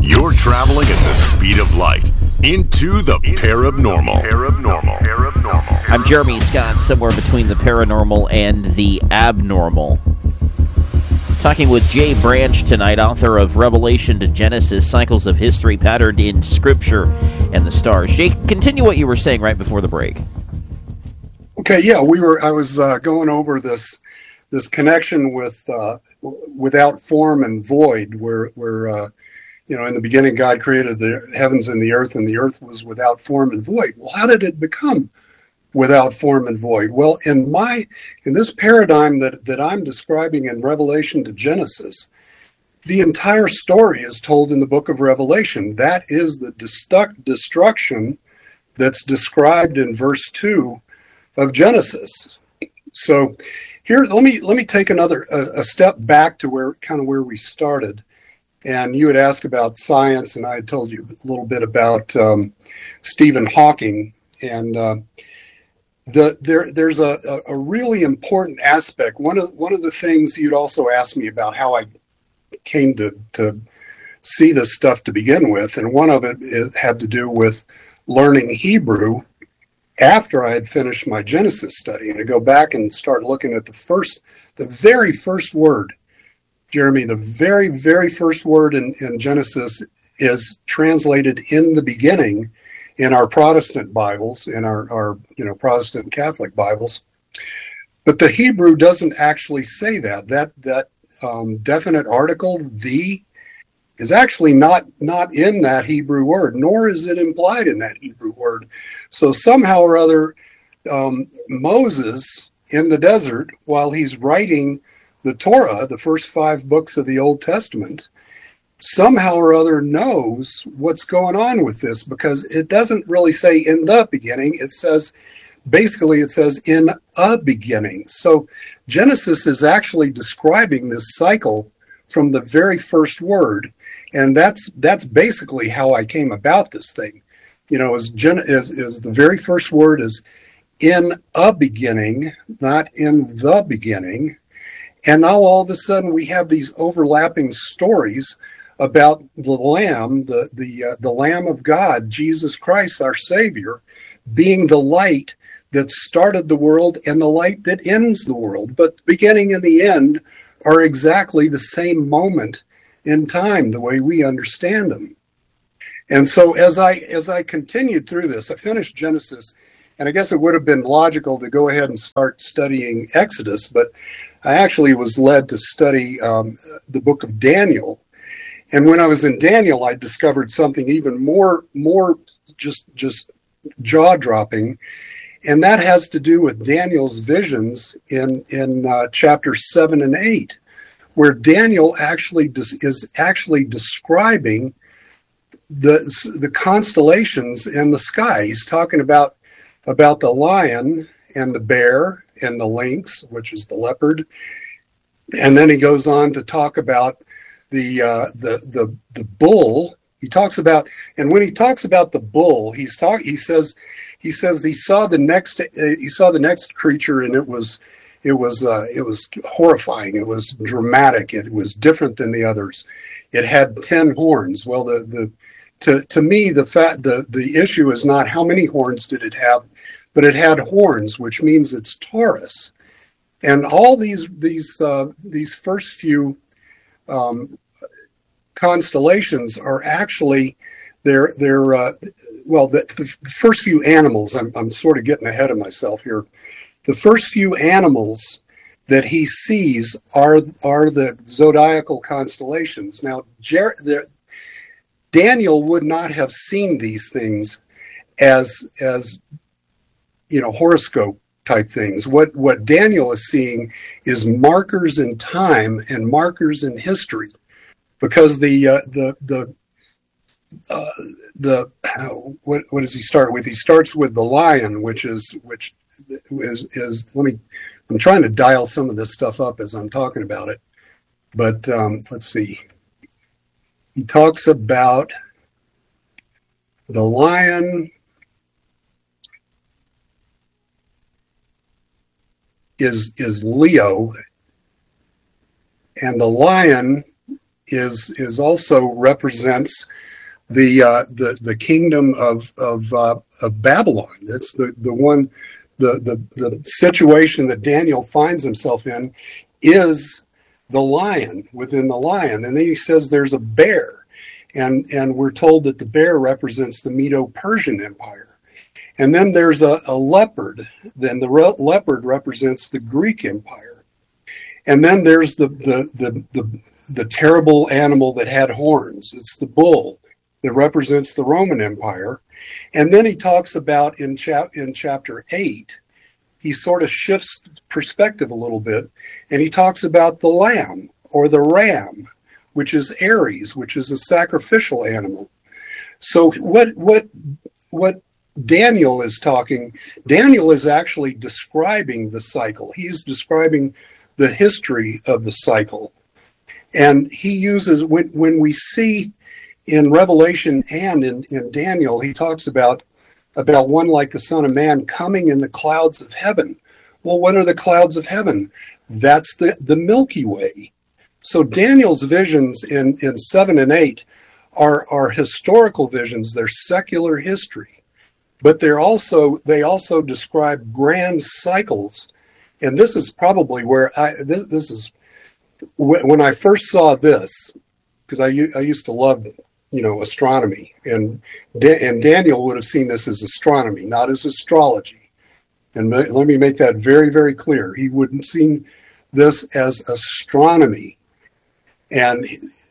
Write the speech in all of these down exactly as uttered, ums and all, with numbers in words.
You're traveling at the speed of light into the paranormal. Paranormal. Paranormal. I'm Jeremy Scott, somewhere between the paranormal and the abnormal. Talking with Jay Branch tonight, author of Revelation to Genesis, Cycles of History Patterned in Scripture and the Stars. Jay, continue what you were saying right before the break. Okay, yeah, we were. I was uh, going over this this connection with uh, without form and void, where where uh, you know, in the beginning God created the heavens and the earth, and the earth was without form and void. Well, how did it become without form and void? Well, in my in this paradigm that that I'm describing in Revelation to Genesis, the entire story is told in the book of Revelation. That is the destu- destruction that's described in verse two of Genesis. So here, let me let me take another a, a step back to where kind of where we started. And you had asked about science, and I had told you a little bit about um, Stephen Hawking. And uh, the there there's a, a really important aspect. One of one of the things you'd also asked me about how I came to to see this stuff to begin with, and one of it, it had to do with learning Hebrew after I had finished my Genesis study, and to go back and start looking at the first, the very first word, Jeremy, the very, very first word in, in Genesis is translated in the beginning in our Protestant Bibles, in our, our, you know, Protestant and Catholic Bibles. But the Hebrew doesn't actually say that. That, that um, definite article, the, is actually not not in that Hebrew word, nor is it implied in that Hebrew word. So somehow or other, um, Moses in the desert, while he's writing the Torah, the first five books of the Old Testament, somehow or other knows what's going on with this, because it doesn't really say in the beginning. It says, basically it says in a beginning. So Genesis is actually describing this cycle from the very first word. And that's that's basically how I came about this thing. You know, is, gen, is, is the very first word is in a beginning, not in the beginning. And now all of a sudden we have these overlapping stories about the Lamb, the the uh, the Lamb of God, Jesus Christ, our Savior, being the light that started the world and the light that ends the world. But the beginning and the end are exactly the same moment in time, the way we understand them. And so as I as I continued through this, I finished Genesis, and I guess it would have been logical to go ahead and start studying Exodus, but I actually was led to study um, the book of Daniel. And when I was in Daniel, I discovered something even more more just just jaw-dropping, and that has to do with Daniel's visions in in uh, chapter seven and eight. Where Daniel actually des- is actually describing the the constellations in the sky. He's talking about about the lion and the bear and the lynx, which is the leopard, and then he goes on to talk about the uh, the the the bull. He talks about, and when he talks about the bull, he's talk. He says he says he saw the next uh, he saw the next creature, and it was. It was uh, it was horrifying. It was dramatic. It was different than the others. It had ten horns. Well, the the to to me the fact the the issue is not how many horns did it have, but it had horns, which means it's Taurus. And all these these uh, these first few um, constellations are actually they're they're uh, well the, the first few animals. I'm I'm sort of getting ahead of myself here. The first few animals that he sees are are the zodiacal constellations. Now, Jer- the, Daniel would not have seen these things as as you know horoscope type things. What what Daniel is seeing is markers in time and markers in history, because the uh, the the uh, the what what does he start with? He starts with the lion, which is which. Is, is let me I'm trying to dial some of this stuff up as I'm talking about it, but um, let's see. He talks about the lion is is Leo, and the lion is is also represents the uh, the the kingdom of of, uh, of Babylon. It's the the one the, the the situation that Daniel finds himself in is the lion within the lion, and then he says there's a bear, and and we're told that the bear represents the Medo-Persian Empire, and then there's a, a leopard. Then the re- leopard represents the Greek Empire, and then there's the the the the, the terrible animal that had horns. It's the bull that represents the Roman Empire. And then he talks about in chap in chapter eight, he sort of shifts perspective a little bit, and he talks about the lamb or the ram, which is Aries, which is a sacrificial animal. So what what what Daniel is talking, Daniel is actually describing the cycle. He's describing the history of the cycle. And he uses, when when we see in Revelation and in, in Daniel, he talks about, about one like the Son of Man coming in the clouds of heaven. Well, what are the clouds of heaven? That's the, the Milky Way. So Daniel's visions in, in seven and eight are, are historical visions. They're secular history. But they're also they also describe grand cycles. And this is probably where I, this, this is, when I first saw this, because I, I used to love you know, astronomy. And and Daniel would have seen this as astronomy, not as astrology. And let me make that very, very clear. He wouldn't seen this as astronomy. And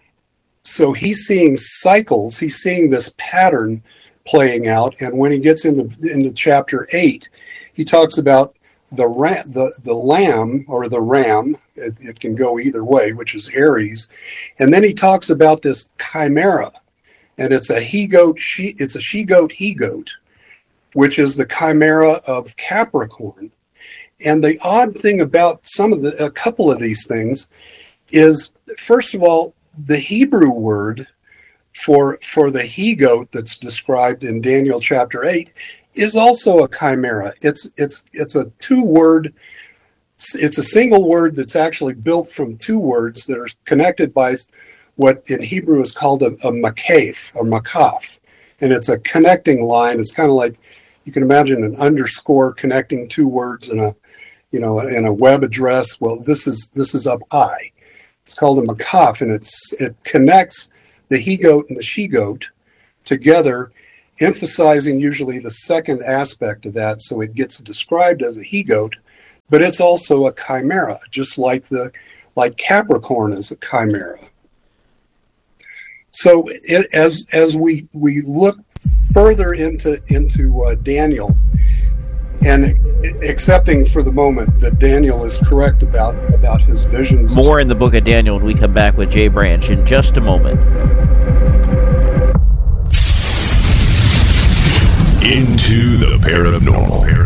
so he's seeing cycles. He's seeing this pattern playing out. And when he gets into, into chapter eight, he talks about the, ra- the, the lamb or the ram. It, it can go either way, which is Aries. And then he talks about this chimera. And it's a he-goat, she, it's a she-goat, he-goat, which is the chimera of Capricorn. And the odd thing about some of the, a couple of these things is, first of all, the Hebrew word for, for the he-goat that's described in Daniel chapter eight is also a chimera. It's, it's, it's a two-word, it's a single word that's actually built from two words that are connected by what in Hebrew is called a, a makaf, or makaf. And it's a connecting line. It's kind of like, you can imagine an underscore connecting two words in a, you know, in a web address. Well, this is this is up high. It's called a makaf, and it's it connects the he-goat and the she-goat together, emphasizing usually the second aspect of that. So it gets described as a he-goat, but it's also a chimera, just like the like Capricorn is a chimera. So it, as as we, we look further into into uh, Daniel, and accepting for the moment that Daniel is correct about about his visions. More in the book of Daniel when we come back with Jay Branch in just a moment. Into the paranormal.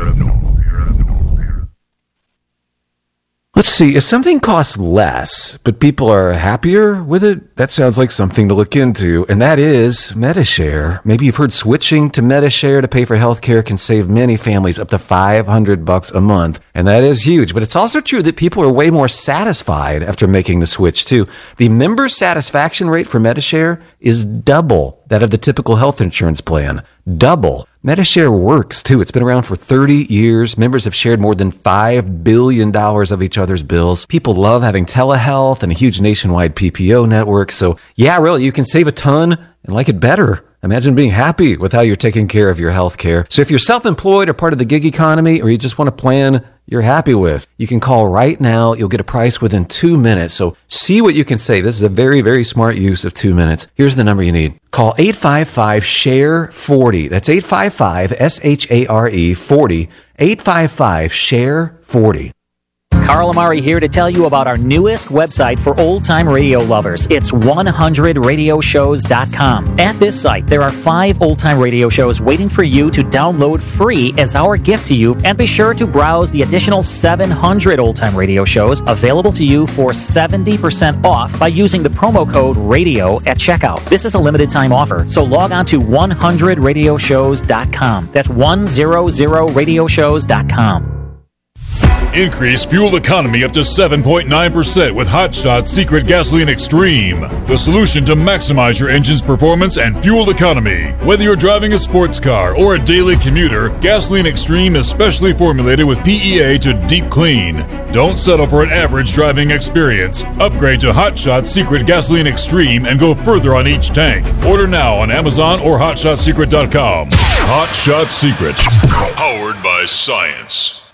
Let's see, if something costs less, but people are happier with it, that sounds like something to look into, and that is Medi-Share. Maybe you've heard switching to Medi-Share to pay for healthcare can save many families up to five hundred bucks a month, and that is huge. But it's also true that people are way more satisfied after making the switch, too. The member satisfaction rate for Medi-Share is double that of the typical health insurance plan. Double. Medi-Share works, too. It's been around for thirty years. Members have shared more than five billion dollars of each other's bills. People love having telehealth and a huge nationwide P P O network. So, yeah, really, you can save a ton and like it better. Imagine being happy with how you're taking care of your health care. So if you're self-employed or part of the gig economy, or you just want a plan you're happy with, you can call right now. You'll get a price within two minutes. So see what you can save. This is a very, very smart use of two minutes. Here's the number you need. Call eight five five, S H A R E, forty. That's eight five five, S H A R E, forty. eight five five, S H A R E, forty. Carl Amari here to tell you about our newest website for old-time radio lovers. It's one hundred radio shows dot com. At this site, there are five old-time radio shows waiting for you to download free as our gift to you, and be sure to browse the additional seven hundred old-time radio shows available to you for seventy percent off by using the promo code RADIO at checkout. This is a limited-time offer, so log on to one hundred radio shows dot com. That's one hundred radio shows dot com. Increase fuel economy up to seven point nine percent with Hot Shot Secret Gasoline Extreme. The solution to maximize your engine's performance and fuel economy. Whether you're driving a sports car or a daily commuter, Gasoline Extreme is specially formulated with P E A to deep clean. Don't settle for an average driving experience. Upgrade to Hot Shot Secret Gasoline Extreme and go further on each tank. Order now on Amazon or hot shot secret dot com. Hot Shot Secret. Powered by science.